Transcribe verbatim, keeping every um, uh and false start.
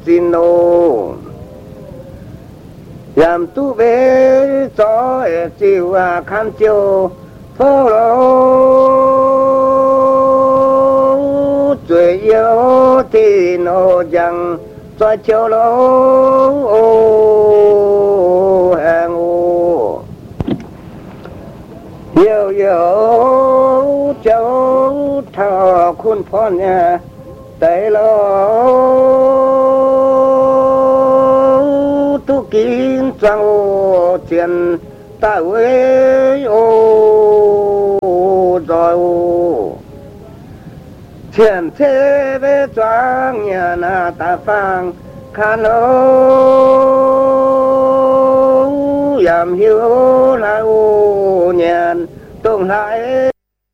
xin nô yam tu về cho chiều à khăn chiều phố lô tuổi yêu thì nó chẳng cho chiều lô hàng ô yêu yêu cháu thọ khuôn phó nhà tay lo tu kín trăng ô tiền ta ơi ô rồi ô tiền thế về trăng nhà na ta phang khăn ô yam hiu la ô nhàn tung lại